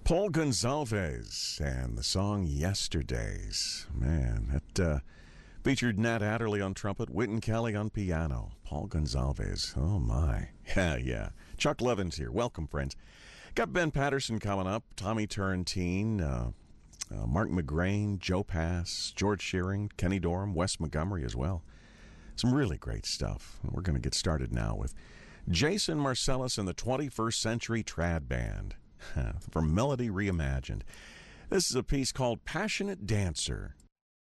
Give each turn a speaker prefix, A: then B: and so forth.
A: Paul Gonsalves and the song Yesterdays. Man, that featured Nat Adderley on trumpet, Wynton Kelly on piano, Paul Gonsalves. Oh, my. Yeah. Chuck Levins here. Welcome, friends. Got Ben Patterson coming up, Tommy Turrentine, Mark McGrain, Joe Pass, George Shearing, Kenny Dorham, Wes Montgomery as well. Some really great stuff. We're going to get started now with Jason Marcellus and the 21st Century Trad Band from Melody Reimagined. This is a piece called Passionate Dancer.